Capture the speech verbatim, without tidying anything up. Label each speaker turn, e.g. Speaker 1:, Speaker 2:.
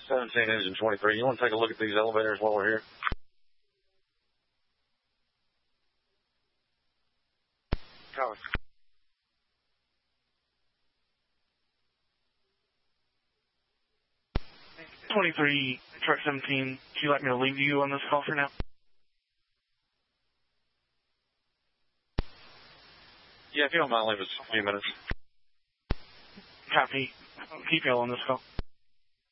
Speaker 1: seventeen engine twenty-three. You want to take a look at these elevators while we're here? Copy.
Speaker 2: twenty-three, truck seventeen, would you like me to leave you on this call for now?
Speaker 1: Yeah, if you don't mind, leave us a few minutes.
Speaker 2: Copy. I'll keep you all on this call.